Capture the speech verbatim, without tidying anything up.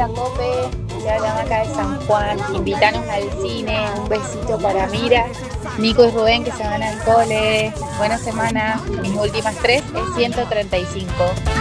la Cope, ya la Maca de San Juan, invítanos al cine, un besito para Mira, Nico y Rubén que se van al cole, buena semana, mis últimas tres es ciento treinta y cinco.